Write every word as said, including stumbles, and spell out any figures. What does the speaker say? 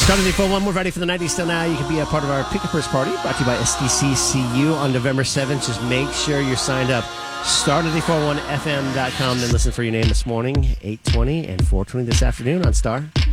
Start of the four one. We're ready for the nineties still now. You can be a part of our Pick-a-Purse party brought to you by S D C C U on November seventh. Just make sure you're signed up. Start of the four one F M dot com. Then listen for your name this morning, eight twenty and four twenty this afternoon on Star